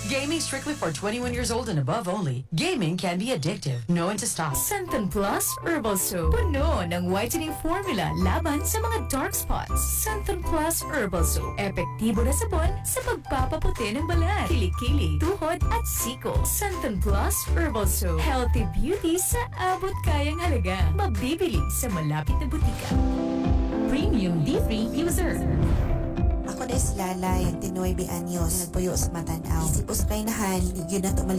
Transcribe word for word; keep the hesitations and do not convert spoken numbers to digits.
Gaming strictly for twenty-one years old and above only. Gaming can be addictive. Know when to stop. Santan Plus Herbal Soap. Puno ng whitening formula laban sa mga dark spots. Santan Plus Herbal Soap. Epektibo na sabon sa pagpapaputi ng balat, kilikili, tuhod at siko. Santan Plus Herbal Soap. Healthy beauty sa abot kayang halaga. Mabibili sa malapit na butika. Premium D-Free User. Ako na si Lalay, tinoy bi anyos, nagpuyo sa Matanaw. Isip usay nahan, yun na